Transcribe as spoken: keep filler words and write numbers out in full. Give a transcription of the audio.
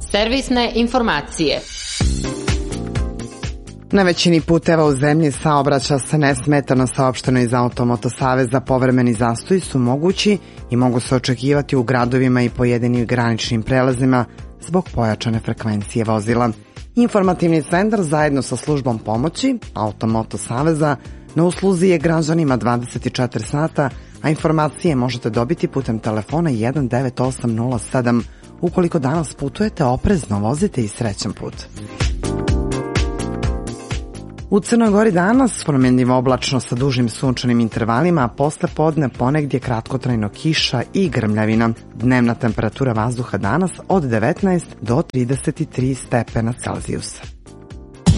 Servisne informacije. Na većini puteva u zemlji saobraća se nesmetano, saopšteno iz Automoto saveza. Povremeni zastoji su mogući i mogu se očekivati u gradovima i pojedinim graničnim prelazima zbog pojačane frekvencije vozila. Informativni centar zajedno sa službom pomoći Automoto saveza na usluzi je građanima dvadeset četiri sata, a informacije možete dobiti putem telefona jedan devet osam nula sedam. Ukoliko danas putujete, oprezno vozite i srećan put. U Crnoj Gori danas promenljivo oblačno sa dužim sunčanim intervalima, a posle podne ponegdje kratkotrajno kiša i grmljavina. Dnevna temperatura vazduha danas od devetnaest do trideset tri stepena Celzijusa.